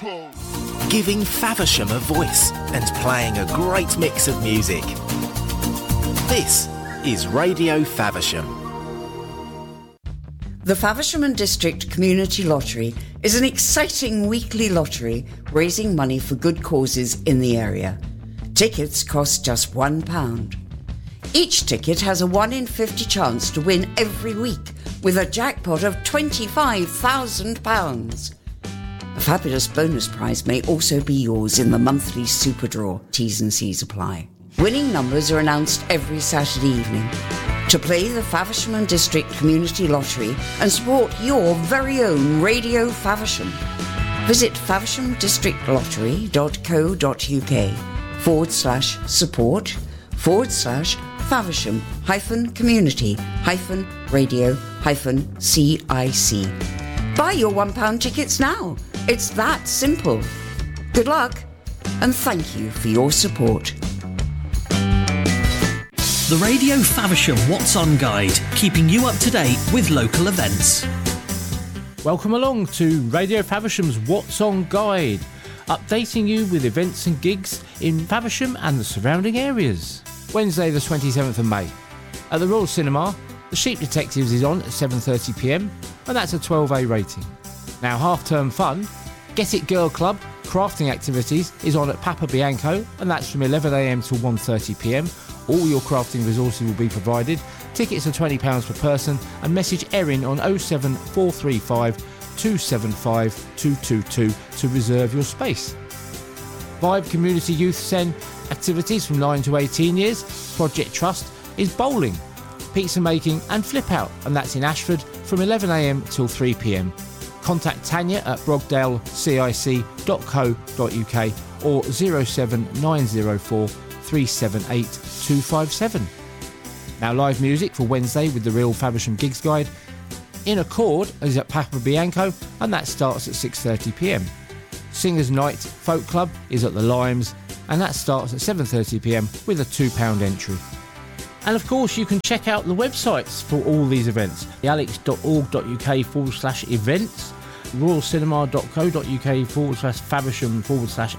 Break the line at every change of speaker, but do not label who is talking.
Giving Faversham a voice and playing a great mix of music. This is Radio Faversham.
The Faversham and District Community Lottery is an exciting weekly lottery raising money for good causes in the area. Tickets cost just £1. Each ticket has a 1 in 50 chance to win every week with a jackpot of £25,000. A fabulous bonus prize may also be yours in the monthly super draw. T's and C's apply. Winning numbers are announced every Saturday evening. To play the Faversham and District Community Lottery and support your very own Radio Faversham, visit faversham-lottery.co.uk/support/Faversham-community-radio-CIC. Buy your £1 tickets now. It's that simple. Good luck and thank you for your support.
The Radio Faversham What's On Guide, keeping you up to date with local events.
Welcome along to Radio Faversham's What's On Guide, updating you with events and gigs in Faversham and the surrounding areas. Wednesday the 27th of May. At the Royal Cinema, The Sheep Detectives is on at 7:30pm and that's a 12A rating. Now half-term fun, Get It Girl Club crafting activities is on at Papa Bianco and that's from 11am till 1:30pm. All your crafting resources will be provided. Tickets are £20 per person and message Erin on 07435 275 222 to reserve your space. Vibe Community Youth Sen activities from 9 to 18 years. Project Trust is bowling, pizza making and flip out and that's in Ashford from 11am till 3pm. Contact Tanya at brogdalecic.co.uk or 07904 378 257. Now live music for Wednesday with the Real Faversham Gigs Guide. In Accord is at Papa Bianco and that starts at 6:30pm. Singers Night Folk Club is at the Limes and that starts at 7:30pm with a £2 entry. And of course you can check out the websites for all these events. alex.org.uk/events, royalcinema.co.uk/Faversham